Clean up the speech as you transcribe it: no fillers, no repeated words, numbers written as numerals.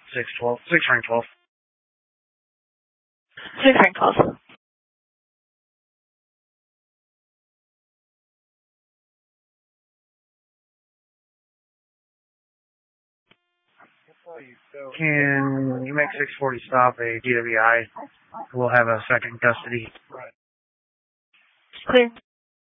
612. 6 rank 12. 6 rank 12. Can you make 640 stop a DWI? We'll have a second custody. Clear.